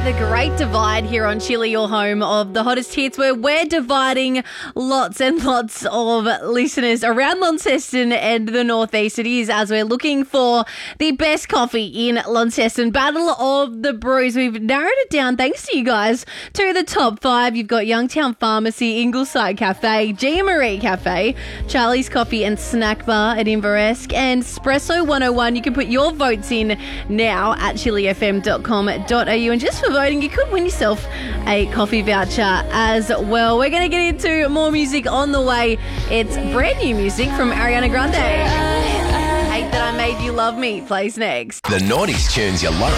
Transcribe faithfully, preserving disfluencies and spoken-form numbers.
The Great Divide here on Chile, your home of the hottest hits, where we're dividing lots and lots of listeners around Launceston and the Northeast. It is as we're looking for the best coffee in Launceston. Battle of the Brews. We've narrowed it down, thanks to you guys, to the top five. You've got Youngtown Pharmacy, Ingleside Cafe, Gia Marie Cafe, Charlie's Coffee and Snack Bar at Inveresk, and Espresso one oh one. You can put your votes in now at chili f m dot com dot a u. And just for voting, you could win yourself a coffee voucher as well. We're going to get into more music on the way. It's brand new music from Ariana Grande. Hate That I Made You Love Me plays next. The noughties tunes you love.